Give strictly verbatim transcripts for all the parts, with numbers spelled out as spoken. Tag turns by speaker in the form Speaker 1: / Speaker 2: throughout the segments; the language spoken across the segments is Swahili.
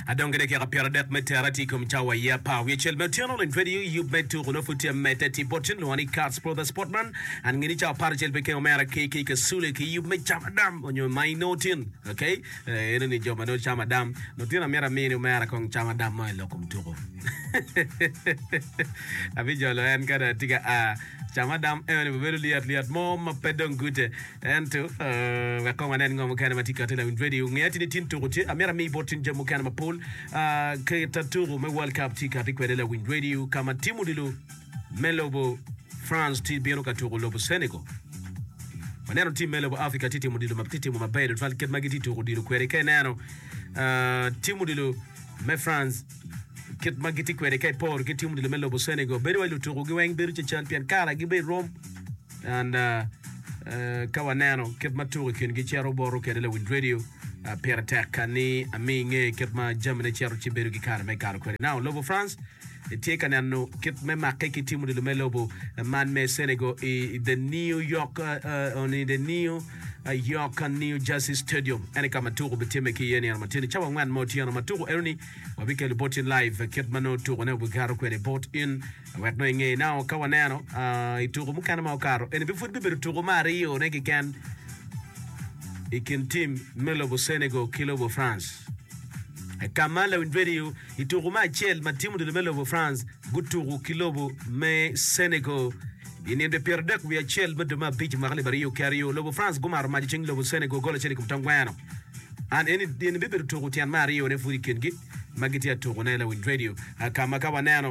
Speaker 1: adongere ke rapera det meterati kom chawa ya pa we chel meternal in radio you bet to no futi metati botin wani cards pro the sportman and ngini cha par chel beke omera ke ke ke sule ke you me cha madam on your my notin okay ene ni joma no cha madam no tina mera mini omera kong cha madam mo lokum turo abi jolo en kada tiga a chamadam ene beberu liat liat mo ma pedon gute ento wa ko manen ngom kana matika tele radio ngati ni tin turuti amera mi botin jamu kana mapol ke taturu me world cup tika tikwedela win radio kama timu dilo melobo France ti bieno katuru lobo Senegal maneno timu melobo Africa titi mu dilo maptiti mu mabedo fal ket magiti turu dilo kwere kenano timu dilo me France kit magiti kwere kai por kit timu dilo melobo Senegal beri walu turu giweng beri champion kara gibe Rome and uh, uh, kawanano kit maturu kin gichero boro kedela win radio uh, per attack ni aminge kit ma jamne chero chiberu gikara me kara kwere now lobo France take nano kit me makeki timu de melobo man me Senegal e the New York uh, uh, on the New uh, York and New Jersey Stadium ene kama turu beteme ki yeni na matini chawa ngwan moti na maturu eroni wabike bot in live kit mano turu na bugaro kwere bot in wet no nge now kawanano uh, ituru mukana maokaro ene bifut biberu turu mario ne kan ikin team melobo Senegal kilobo France Kamala win video ituguma chel matimu de melo France guturu kilobo me Senegal inende perdek via chel meduma beach magali bariyo carriyo lobo France gumar maji ching lobo Senegal gola cheli kumtangwano and any in bibe tugu tian mario ne furi kengi magiti atuguna la win radio kama kawanano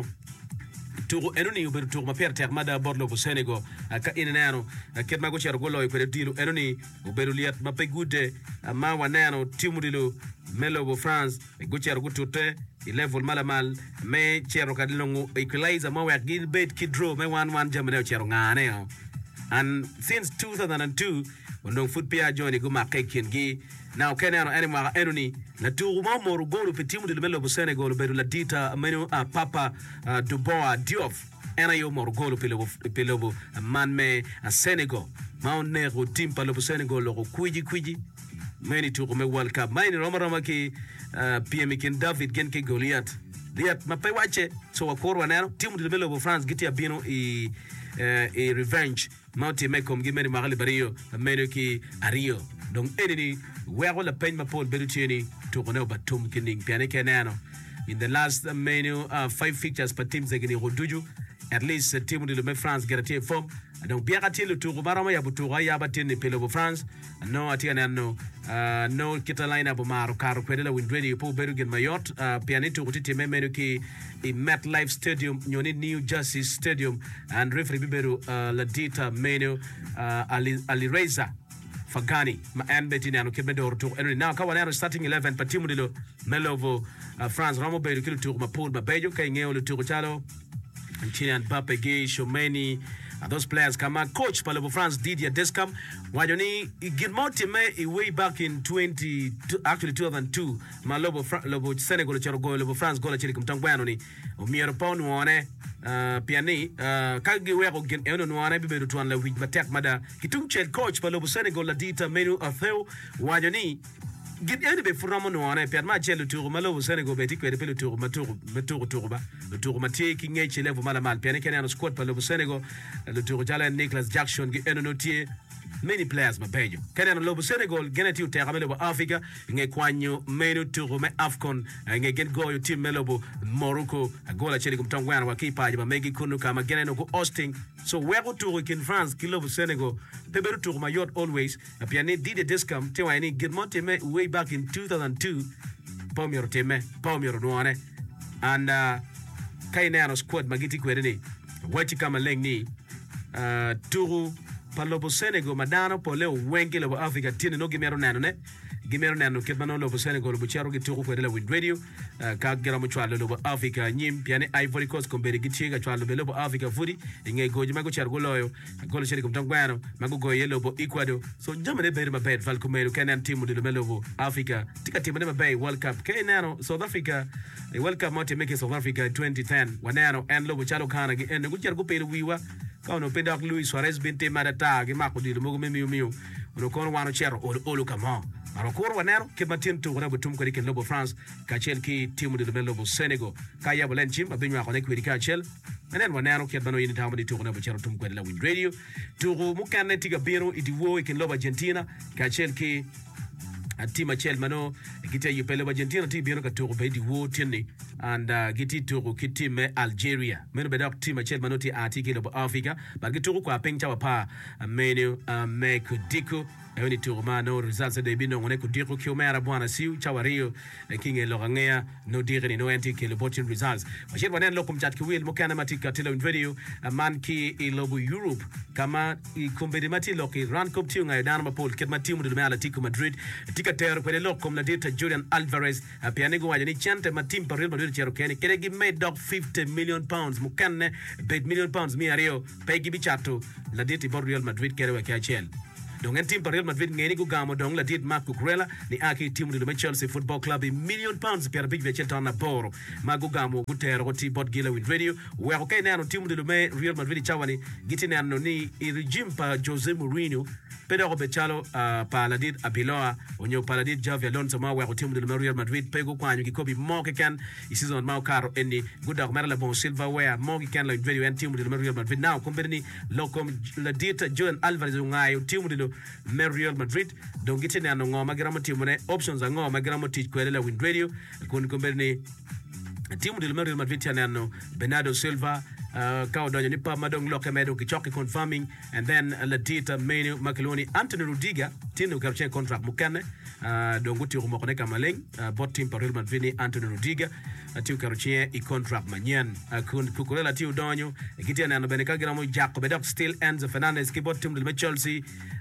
Speaker 1: tugu enoni uberu tugu mapertek mada borlo bo Senegal ka inenano ket mago chero golo e pere dilu enoni uberu liat mapegude ma wanano timu dilo melo bo France go chero gutute level malamal me chero kadilongo equalizer ma wa gilbert kidro me one one jamne chero ngane and since two thousand two when foot pia johnny go makekin gi now kenano anima enoni na tugu ma moru golo pe timu dilo melo bo Senegal beru la dita menu uh, papa uh, Dubois Diouf ena yo moru golo pe lobo pe lobo man me a Senegal ma on ne go tim pa lobo Senegal lo kuiji kuiji many to me World Cup mine Roma Roma ki uh, P M kin David gen ke Goliath liat mapai wache so akorwa nano timu de Melo France giti abino e uh, e revenge Mount Mekom gimeni magali bariyo meno ki Ario donc enini wego la peine mapol berutieni to kono batum kining piane kenano in the last uh, menu uh, five fixtures per teams again roduju at least uh, timu de France garantie form donc bien raté le tour barama ya butura ya batene pelo France no atiana no uh, no kita line up maro karo kwedela win ready po berugen mayot uh, pianito utite memeno ki i MetLife Stadium nyoni New Jersey Stadium and referee biberu uh, ladita menu uh, ali alireza Fagani ma en betini anu kebedo retour and now kawana starting eleven patimu dilo melovo uh, France ramo beru kilo tour ma pool ma bejo kay ngeo le tour chalo Chilean Mbappe Gay Chomeni and those players come out coach Palobo France Didier Deschamps wajoni igirmoti me way back in twenty actually two thousand two malobo lobo Senegal chero go lobo France gola chiri kumtangwano ni omiero pon wone uh, piani uh, kagi wego gen eno nuane biberu tuan la wich batek mada kitung chel coach Palobo Senegal la dita menu atheu wajoni gid ene be furamo no wana per ma chelo tour malo Senegal be tikwe de pelo tour ma tour ma tour tour ba le tour ma teki ngeche level mala mal piane kenano squad palo Senegal le tour jala Nicolas Jackson gi eno notie many players ma bejo kenano lobo Senegal geneti u terra melo Africa nge kwanyo menu tour me Afcon nge gen go yo team melo Morocco gola cheli kumtangwana wa kipaji ma megi kunu kama geneno go hosting so wego tour in France kilo Senegal peberu tour ma yot always piane Didier Deschamps te wani gidmonte me way back in two thousand two pomero teme pomero nuane and uh, kainano squad magiti kwedeni wachi kama lengni uh, turu palobo Senegal madano poleo wengi lobo Africa tini no gimero nano ne gimero nano ketmano lobo Senegal lobo charo gituru kwedela win radio uh, ka gira mchwalo lobo Africa nyim piane Ivory Coast kombere gitiga chwalo lobo Africa fudi inge goji mago charo goloyo golo cheri kumtangwano mago goye lobo Ecuador so jamane beri mabed falkumelo kenan timu de lobo Africa tika timu de mabay World Cup kenano South Africa the World Cup mote make South Africa twenty ten wanano and lobo chalo kana gi ende guchar go pele wiwa Kano pedak Luis Suarez binte madata gi makudi mo miu miu no kon wano chero ol olu kama maro kor wanero ke matin to wona butum ko dik lobo France ka chel ki timu de lobo Senegal ka ya bolen chim abinwa ko nek wi ka chel menen wanero ke bano yini tamani to wona bu chero tum ko la Wind Radio to mu kan tiga biro idi wo ke lobo Argentina ka chel ki atima chel mano gite yupele Argentina ti biro ka to be di wo tinni and uh, giti to kitime Algeria meno be dak tima chel mano ti atiki lobo Africa ba gitu ko apengcha pa menu me kudiko Eweni turma no results de bino ngone ku diko ki omera bwana siu chawario kinge logangea no dire ni no anti ke le botin results mashir wanen lokum chat ki wil mokana matika tele video man ki ilobu Europe kama i kombedi mati loki ran cup tiu ngai dan mapol ket matimu de Atletico Madrid tika ter ko le lokum na dita Julian Alvarez pianigo waje ni chante matim par Real Madrid chero kene kene gi made dog fifty million pounds mukane bet million pounds mi ario pegi bichato la dita por Real Madrid kere wa kiachel donc en team par Real Madrid ngeni go gamo donc la dit Marco Cucurella ni aki team de Chelsea Football Club a million pounds per big vecel tan poro mago gamo gutero roti bot gila with radio we okay nano team de Real Madrid chawani giti nano ni i regime pa Jose Mourinho Pedro Bechalo uh, pa la dit Abiloa onyo pa la dit Javi Alonso ma we team de Real Madrid pego kwanyu gikobi mo kan i season ma caro endi good mera la bon silva we mo kan la radio en team de Real Madrid now company lokom la dit Julian Alvarez ngai team de Real Madrid donc gitene ano ngoma gramo timone options ngo magramo tich kwela Wind Radio kun komberni timu de Real Madrid tiano Bernardo Silva uh, kao donyo ni pa madong loke medo kichoke confirming and then uh, Ladita Menu Makeloni Anthony Rudiger tinu karche contract mukane uh, donguti rumokone kamaleng uh, bot team pa Real Madrid ni Anthony Rudiger uh, tiu karche i contract manyen uh, kun Cucurella tiu donyo gitiana ano beneka gramo Jacob Bedok still Enzo Fernandez ki bot team de Chelsea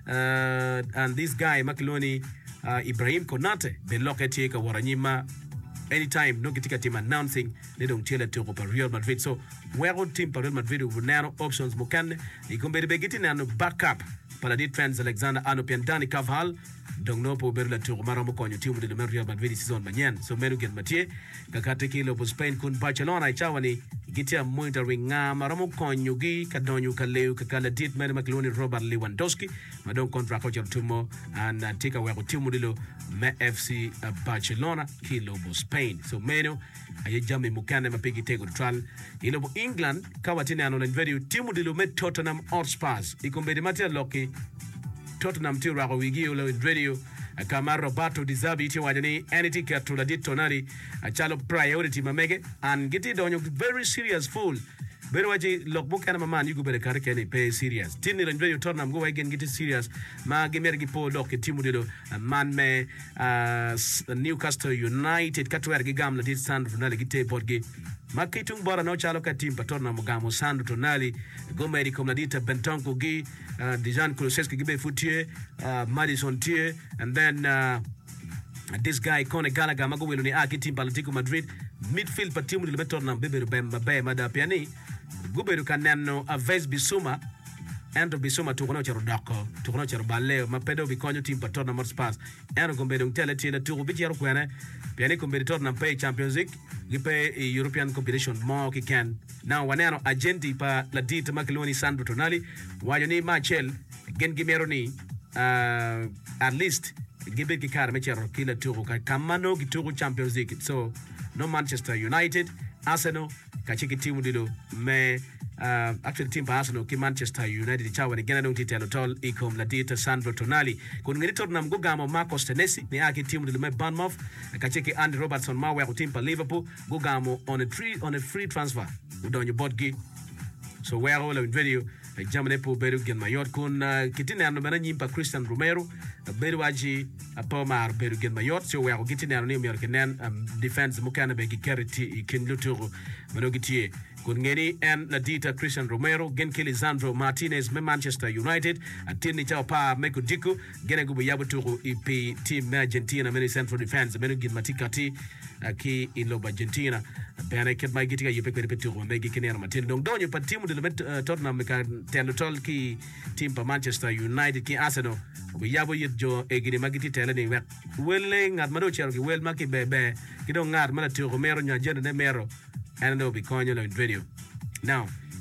Speaker 1: uh, and this guy Makeloni uh, Ibrahim Konate be loke tika waranyima anytime no kitika team announcing they don't tell it to Real Madrid so where team Real Madrid with nano options mukane ikombere begiti nano backup para dit fans Alexander Arnold and Dani Carvajal donc no po berla to mara mo konyo team de Real Madrid season manyen so menu get matie kakate kilo po Spain kun Barcelona chawani gitia monitoring nga mara mo konyo gi kadonyo kaleu kakala dit men Makeloni Robert Lewandowski madon contract ko tumo and uh, take away ko team dilo me F C uh, Barcelona kilo po Spain so menu aye jambe mukane mapigi tego trial ilo po England kawatini ano na video team dilo me Tottenham Hotspur ikombedi matia loki Tottenham tiu rako wigi ulo in radio kama Roberto Di Zerbi iti wajani anity katula dit tonari chalo priority mamege and giti donyo very serious fool bero waji lokbo kana mama yugo bere kare kene pay serious tini in radio Tottenham go again giti serious ma gemer gi po lok timu dilo man me uh, Newcastle United katwer gi gamla dit Sandro Tonali gite porgi makitung bora no chalo ka team patorna mugamo Sandro Tonali gomeri kom la dita Bentonko gi uh, Dejan Kulusevski gibe futie uh, Madison tie and then uh, this guy Conor Gallagher mago welo ni aki team Atletico Madrid midfield pa team dilo betorna bebe bemba be mada piani guberu kaneno Aves Bissouma Endo Bissouma tukono chero dako tukono chero baleo mapedo bikonyo team patona Hotspur eno gombedo tele tele tuko bichero kwene piani kombedo torna pay Champions League gipe European competition mo ki can now waneno agenti pa la dita Makeloni Sandro Tonali wajo ni Machel gen gimero ni uh, at least gibe ki kar mechero kila tuko kamano ki tuko Champions League so no Manchester United Arsenal kachiki timu dilo me uh, actually team pa Arsenal ki Manchester United chawa ni gena nung titelo tol ikom la dita Sandro Tonali kun ngini torna mgugamo Marcos Tenesi ni aki timu dilo me Bournemouth kachiki Andy Robertson mawe ya team pa Liverpool gugamo on a free on a free transfer udonyo bodgi so where all in video jamane po beru gen mayot kun uh, kitine ano mena nyimpa Christian Romero uh, beru waji apo mar beru gen mayot so where kitine ano ni mer kenen um, defense mukana be kikeriti kin luturo meno gitie kun ngeni en la dita Christian Romero gen Lisandro Martinez me Manchester United atini chao pa meko diku gene gubu yabu turu ipi team Argentina meni central defense meno gin matikati ki ilo Argentina bene ket mai gitika yepe kwere peturu megi kinera matin donc donyo pa timu de uh, Tottenham ka telo tol ki team pa Manchester United ki Arsenal bu yabo yit jo egini magiti tele ni wek wele ngat mado chero ki wel maki bebe kido ngat mala turu mero nya jende ne mero and no be konyo la video now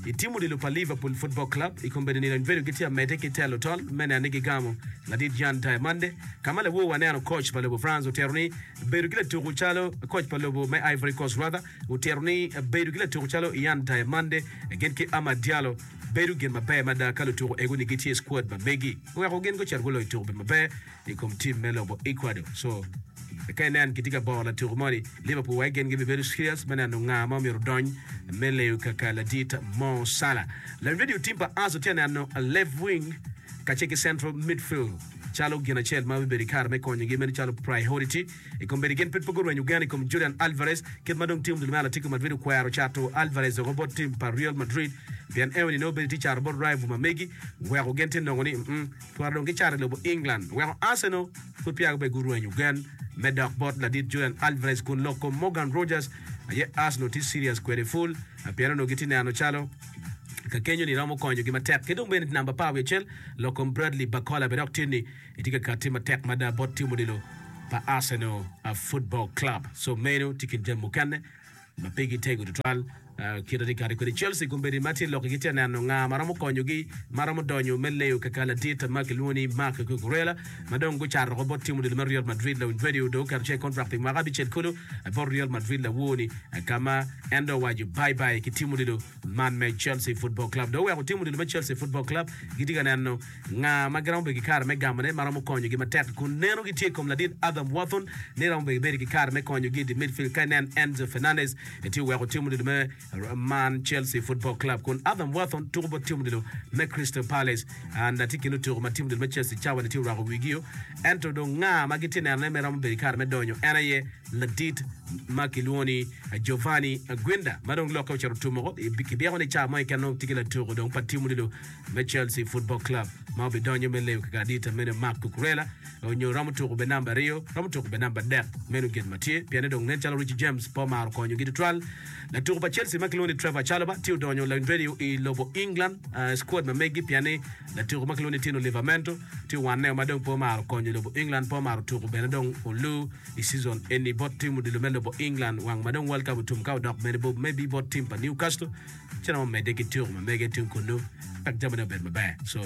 Speaker 1: itimu dilo pa Liverpool Football Club ikombeni nila nvedu gitia meteke telo tol mene anigi gamo la dit Jan Diamande kamale wo waneno coach pa lobo France uterni bedu gila turu chalo coach pa lobo me Ivory Coast rather uterni bedu gila turu chalo Jan Diamande genki Ama Diallo bedu gen mabe mada kalo turu ego ni gitia squad ba megi ngako gen ko chargulo ituru be mabe ikom team melobo Ecuador so kainan kitika bola turmoni Liverpool wagen gibi very serious mana no nga ma miro don mele ka la dita Mo Salah la video team pa aso tena no a left wing ka cheki central midfield chalo gina chel ma be rikar me konye gibi chalo priority e kom berigen pet pogoro en Uganda kom Julian Alvarez ket madong team de mala tiko madrid kwaro chato Alvarez robot team pa Real Madrid bien ewni no be tichar bot drive ma megi wero gente no ngoni mm twaro ngi char lobo England wero Arsenal fu piago be guru en Uganda Medak bot la dit Julian Alvarez kun loko Morgan Rogers aye Arsenal ti serious kwere full apiano no gitine ano chalo ka Kenyo ni ramo konyo gima tek kedong benet namba pa wechel loko Bradley Bakola bedok tini itika katima tek mada bot timu dilo pa Arsenal a football club so menu tikin jemu kane mapigi tego trial kira di kari kuri Chelsea kumberi mati loko gitia na ano nga maramo konyo gi maramo donyo meleo kakala dita makiluni maka kukurela madongo char robot timu dilo Real Madrid la video do karche contracting magabi chet kudu for Real Madrid la woni kama endo waju bye bye ki timu dilo man me Chelsea Football Club do wa timu dilo Chelsea Football Club gidiga na ano nga magarambe gi kar me gamane maramo konyo gi matek kun neno gitie kom la dit Adam Watson nero mbe beri gi kar me konyo gi di midfield kanen Enzo Fernandez eti wa timu dilo me man Chelsea Football Club kun Adam Watson turbo timu dilo me Crystal Palace and atiki no turbo timu dilo me Chelsea chawa ni timu rago wigio ento do nga magitine na me ram be kar me donyo anaye ladit makiloni Giovanni Guenda madong loko charo tumo biki biya ne cha mo kano tikila turbo do patimu dilo me Chelsea Football Club ma be donyo me lew ka dita me Marc Cucurella onyo ram turbo be namba Rio ram turbo be namba dek menu get matie piane dong ne chalo Richie James po mar ko nyo gitral la turbo Chelsea makiloni Trevor Chalobah tiu donyo la video i lobo England uh, squad ma megi piane la turbo makiloni Tino Livramento tiu wane madong po mar ko nyo lobo England po mar turbo be dong olu i season any bot team de lobo England wang madong World Cup tum ka dok maybe maybe bot team pa Newcastle chano me de ki turbo ma megi tum kono pak jamana be ba so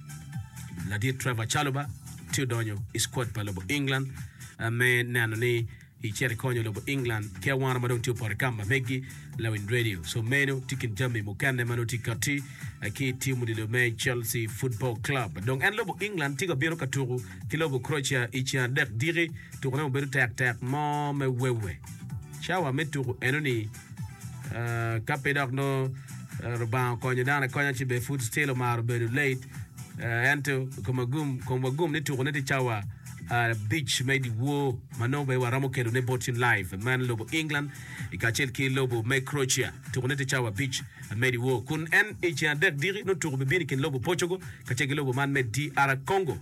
Speaker 1: la dit Trevor Chalobah tiu donyo i squad pa lobo England uh, me nano ni i chere konyo lobo England kia wana madong tiu por kamba megi lawin radio so meno tikin jambi mukande mano tikati ki timu dilo me Chelsea Football Club donc en lobo England tiga biro katuru ki lobo Croatia ichi dek diri tukone mo beru tak tak mo me wewe chawa meturu enoni uh, kapedak no uh, ruban konyo dana konyo chibe foot stelo maro beru late uh, ento komagum komagum ni tukone ti chawa Uh, beach made wo manobe wa ramo kedo ne botin live man lobo England ikachel ki lobo me Croatia tukunete chawa beach made wo kun en each and that diri no turbe bini kin lobo Portugal kacheki lobo man me D R Congo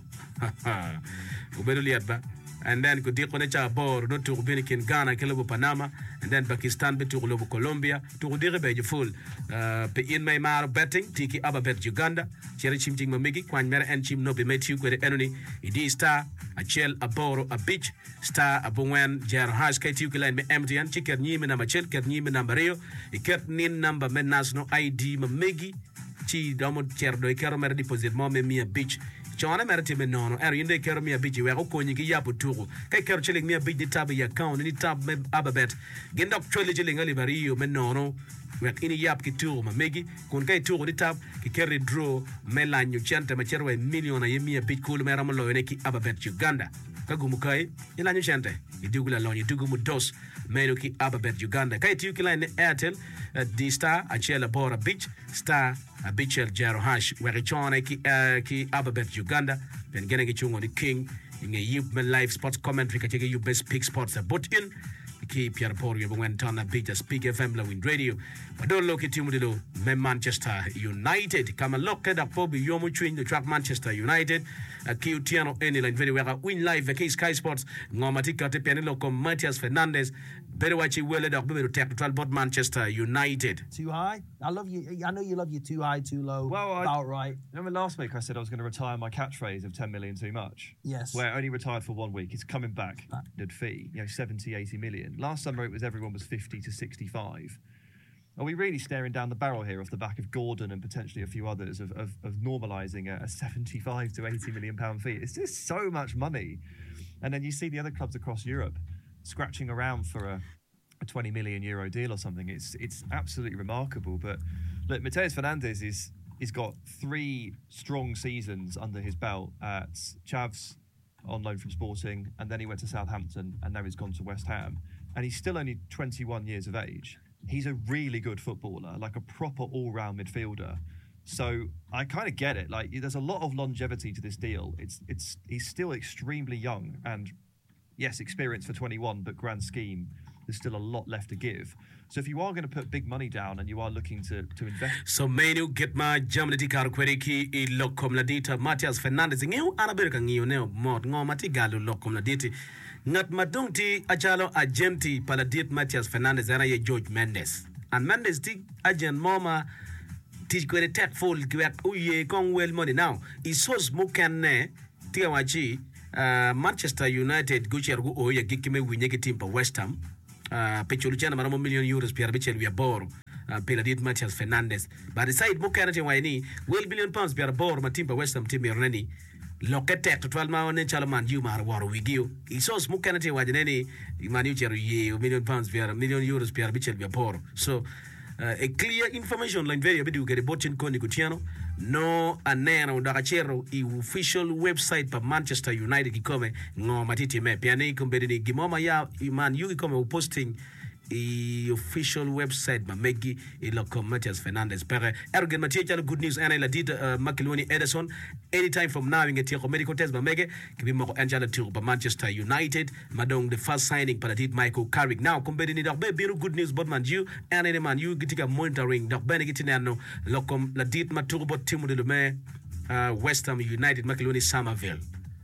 Speaker 1: ubero liadba and then could deal on a board not to Binikin Ghana, Kilobo Panama, and then Pakistan to Lobo Colombia, to Diribe full uh in my mar betting, Tiki Ababet Uganda, Cherry Chimching Mamiki, Kwan Mera and Chim no be met you with the enemy, Idi star, a chell, a boro, a beach, star, a bongwen, Jar Hash, Katuka, me empty and chicken, Niman, a chell, cat Niman number, a cat nin number, menas no I D, Mamigi, Chi, Domo, Cherdo, Caramel deposit, Mommy, me a beach. Chona meriti me nono ero inde kero mi abiji we ko konyi ki yapo turu kai kero chiling mi abiji tab ya account ni tab me ababet gendok chole chiling ali bariyo me nono we ini yap ki turu ma megi kun kai turu ni tab ki keri draw me lanyu chante ma cherwe million ye mi abiji kulu me ramalo ne ki ababet Uganda kagumu kai ilanyu chante idugula lonyi tugumu dos meno ki ababet Uganda kai tiyu kila ne Airtel uh, D star achela bora beach star a bichel Jaro Hash where chone ki uh, ki ababet Uganda ben gene ki chungo ni king inge yup me live sports commentary ka cheke you best pick sports but in ki Pierre Porio when tana beach speak F M la win radio badolo lo ki timu dilo me Manchester United kama loke da pobi yomu chwin the track Manchester United ki utiano eni line very well win live ki Sky Sports ngomatika te piani lo kom Matias Fernandez better watch it well da better take to bot Manchester United
Speaker 2: too high. I love you. I know you love you too high, too low.
Speaker 3: Well, I,
Speaker 2: about right.
Speaker 3: Remember last week I said I was going to retire my catchphrase of ten million too much?
Speaker 2: Yes.
Speaker 3: Where I only retired for one week. It's coming back. That fee, you know, seventy, eighty million. Last summer it was everyone was fifty to sixty-five. Are we really staring down the barrel here off the back of Gordon and potentially a few others of, of, of normalising a, a seventy-five to eighty million pound fee? It's just so much money. And then you see the other clubs across Europe scratching around for a, a twenty million euro deal or something. It's it's absolutely remarkable. But look, Mateus Fernandes is he's got three strong seasons under his belt at Chavs on loan from Sporting, and then he went to Southampton, and now he's gone to West Ham. And he's still only twenty-one years of age. He's a really good footballer, like a proper all-round midfielder. So I kind of get it. Like, there's a lot of longevity to this deal. It's it's he's still extremely young, and yes, experience for twenty-one, but grand scheme, there's still a lot left to give. So if you are going to put big money down and you are looking to to invest,
Speaker 1: so menu get my jamleti kar kweriki I lokom la dita Mateus Fernandes ngiu anaberka ngiu neo mod ngomati galu lokom la diti ngat madungti achalo agenti paladit Mateus Fernandes era ye George Mendes and Mendes ti agent mama ti kwere tech full kwek uye kong well money now isos mukane ti wachi uh, Manchester United guchergu oye gikime winyeke team pa West Ham Uh, Pecholuchana maramo million euros per bichel via bor uh, peladit Mateus Fernandes but the side mukana te waini well billion pounds per bor matimpa West Ham team yorneni lokete to twelve ma onen chalaman you mar war wigio isos mukana te wajineni manu cheru ye million pounds per million euros per bichel via bor so uh, a clear information line very bidu get botchen koni kutiano no anena udakachero I official website pa Manchester United ikome ngo matiti me piani kumbedi ni gimoma ya man you ikome posting I official website ma megi iloko Mateus Fernandes pere ergen matija good news ana la dita uh, Makeloni Ederson anytime from now inge tiko medical test ma mege kibi moko angela tiro pa Manchester United madong the first signing paladit Michael Carrick now kumbedi ni dakbe biru good news but man you ana ne man you gitika monitoring dakbe ne gitinano lokom la dit maturbo timu de lume uh, West Ham United Makeloni Somerville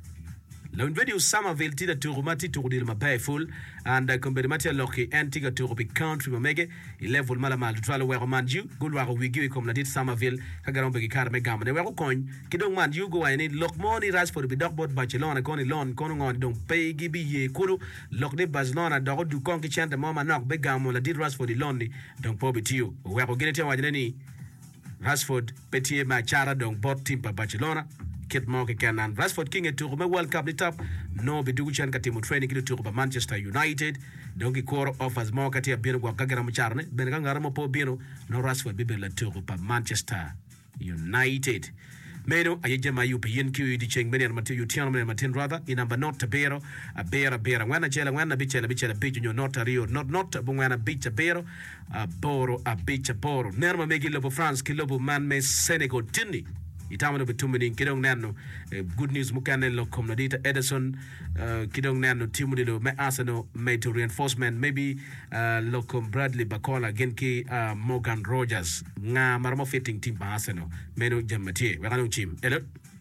Speaker 1: La video Somerville tida turumati turudil mabai full and uh, kumbedi matia loki antiga turupi country mamege level mala mal twala wero manju gulwa wigi kom la dit Somerville kagarombe gikar me gamne wero coin kidong manju go ani lok money Rashford bi dokbot Barcelona koni lon kono ngon dong pay gibi ye kulu lok de Barcelona dogo du konki chante mama nok be gamo la dit Rashford lon ni dong pobi tiu wero ginete wajene Rashford petie ma chara dong bot team pa Barcelona Kit Moke Canan Rashford King to me World Cup lit up no bidu chan katimu training to ba Manchester United dongi core offers mo katia bino gwa kagara mcharne ben ngara mo po bino no Rashford bibe la to ba Manchester United Meno ayejema yupi yen Q di cheng meni armati yutiano meni armatin rather in number not bero a bera bera wana chela wana bichela bichela bichu nyo not rio not not bungwana bicha bero a boro a bicha boro nerma megi lobo France kilobo man me Senegal tindi Itamano betumini kidong nano good news mukane lo komnadita Ederson uh, kidong nano timu dilo me Arsenal made to reinforcement maybe uh, lokom Bradley Bacola genki uh, Morgan Rogers nga maramo fitting team pa Arsenal meno jamati wakano chim hello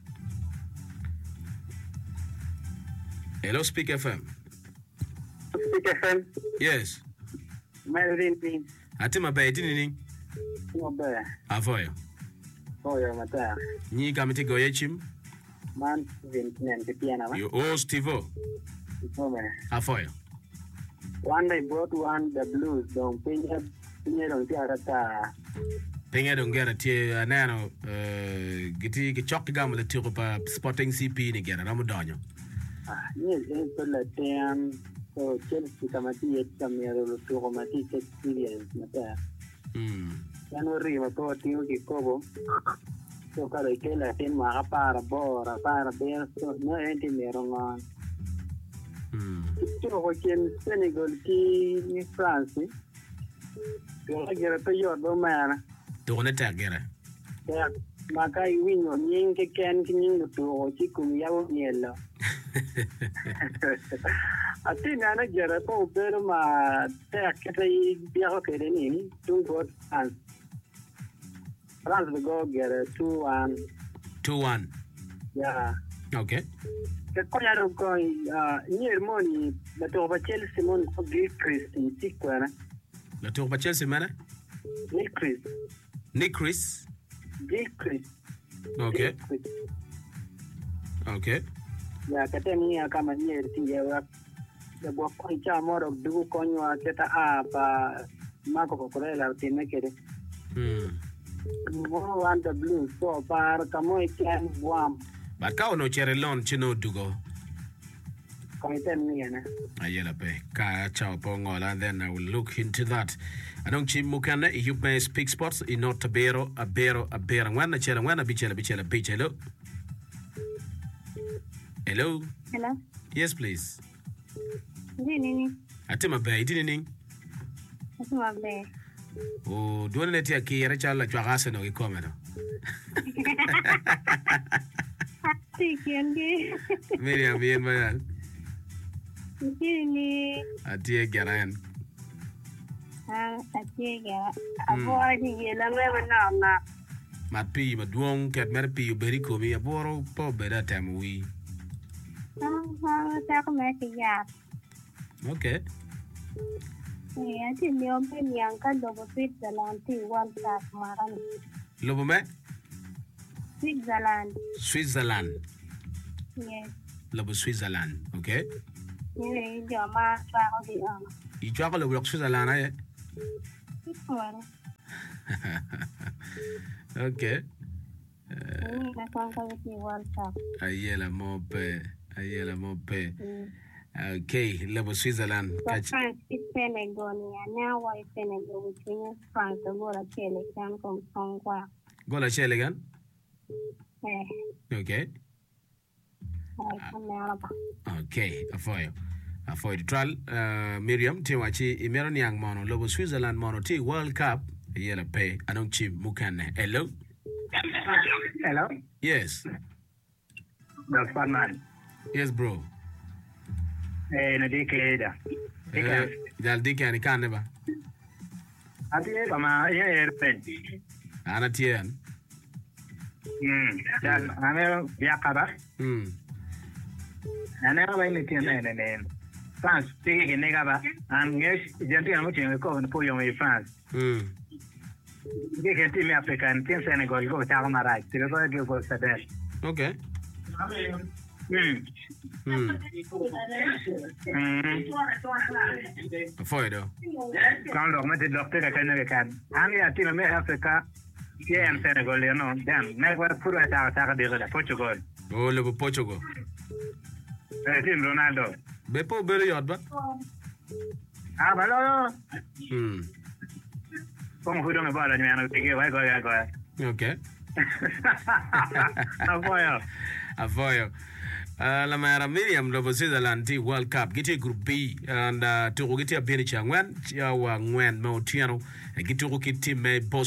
Speaker 1: hello Speak F M
Speaker 4: Speak F M
Speaker 1: yes
Speaker 4: Melvin please
Speaker 1: atima bay tinini
Speaker 4: no bay
Speaker 1: avoyo
Speaker 4: Oh, you're mata.
Speaker 1: Ni kamiti goyechim?
Speaker 4: Man, vintinan piano.
Speaker 1: You oh Steve-O. Afoyo.
Speaker 4: One day brought one the blues don't pay up near on Tiarata.
Speaker 1: Penga don't get a tear nano uh giti gichok gam the tiro pa Sporting C P ni gera ramudanyo.
Speaker 4: Ah, yes, it's la tem so Chelsea kamati et kamero to romati experience mata.
Speaker 1: Hmm.
Speaker 4: January mato tio ki kobo so kare ke la tin ma para bora para ber so no enti merongan
Speaker 1: Hmm.
Speaker 4: to ko ken Senegal ki ni France yo la gera to yo do mara
Speaker 1: To ne tagera.
Speaker 4: ya ma kai winyo nyin ke ken ki nyin to ki kum ya wo nielo ati na na gera ko pero ma te akete dia ko kere ni tu god France France will go get a two one.
Speaker 1: Two one.
Speaker 4: Yeah.
Speaker 1: Okay.
Speaker 4: The corner of going near money, but over Chelsea money for Gilchrist in Tiquana.
Speaker 1: La tour pa Chelsea mana?
Speaker 4: Gilchrist.
Speaker 1: Nick Chris.
Speaker 4: Gilchrist.
Speaker 1: Okay. Okay.
Speaker 4: Yeah, Katania come near Tia. The Bokoncha more of do Conua Keta Apa Marco Cocorella Tinekere.
Speaker 1: Hmm.
Speaker 4: More want the blue so far Kamoy can warm.
Speaker 1: But ka no chere lon chino dugo.
Speaker 4: Cometen me.
Speaker 1: Ayela pe ka chao pongola, and then I will look into that. I don't chim mukana you may speak sports in not a bero a bero a bero when a chela when a bichela bichela bitch hello. Hello?
Speaker 5: Hello?
Speaker 1: Yes, please.
Speaker 5: Nini?
Speaker 1: Atima bay didn't.
Speaker 5: Atima bay.
Speaker 1: Oh, do let your key reach out like your ass and we come. Miriam, me and my
Speaker 5: Nini?
Speaker 1: a dear Garan.
Speaker 5: Ah, a dear. Avoid the yellow now.
Speaker 1: My pea, my dwong, cat merpy, berry comi, a borrow, poor better time we.
Speaker 5: Oh, talk make a yap.
Speaker 1: Okay.
Speaker 5: Yeah, I think you're being young, kind of a Switzerland, one tap, Maran.
Speaker 1: Lobome?
Speaker 5: Switzerland.
Speaker 1: Switzerland.
Speaker 5: Yes.
Speaker 1: Lobo Switzerland. Okay.
Speaker 5: You your ma travel the arm.
Speaker 1: You travel over Switzerland, eh? Okay.
Speaker 5: I can't go with you one tap.
Speaker 1: A yellow mope. A yellow mope. Okay, level Switzerland.
Speaker 5: But France is Senegal, now why Senegal between France and Gola Chile can come from Gua.
Speaker 1: Gola Chile again?
Speaker 5: Eh,
Speaker 1: Okay.
Speaker 5: I come out.
Speaker 1: Okay, a foil. A foil trial. Uh, Miriam, Tiwachi, Imeron Young Mono, level Switzerland Mono T World Cup. A yellow pay. I don't chip Mukane. Hello?
Speaker 4: Hello?
Speaker 1: Yes.
Speaker 4: That's fun, man.
Speaker 1: Yes, bro.
Speaker 4: Eh, na dikeda.
Speaker 1: Uh, Jal Dicky can never.
Speaker 4: Ati kama yeye pen.
Speaker 1: Ana Tien.
Speaker 4: Hmm. Dan ame biakaba.
Speaker 1: Hmm.
Speaker 4: Ana ba ni tiene ne ne. France tiki nega ba. An ngesh janti amu tiene ko no poyo me France.
Speaker 1: Hmm.
Speaker 4: Dike team African team Senegal go ta ma right. Tiro go go sa der.
Speaker 1: Okay.
Speaker 4: Hmm.
Speaker 1: Hmm.
Speaker 4: Hmm.
Speaker 1: A foil though.
Speaker 4: Quand on met docteur ka ne kan. An ya team me Africa. Yeah, I'm Senegal, you know. Damn, never put it out of the Portugal.
Speaker 1: Oh, level Portugal.
Speaker 4: Team Ronaldo.
Speaker 1: Bepo very odd, but.
Speaker 4: Ah, hello.
Speaker 1: Hmm.
Speaker 4: Come who don't about it, man. Okay, why go, go.
Speaker 1: Okay.
Speaker 4: Avoyo.
Speaker 1: Avoyo. Uh, la mara Miriam lobo Switzerland T World Cup giti group B and uh, to giti a bini changwan ya wa ngwen mo tiano giti ko kiti me boss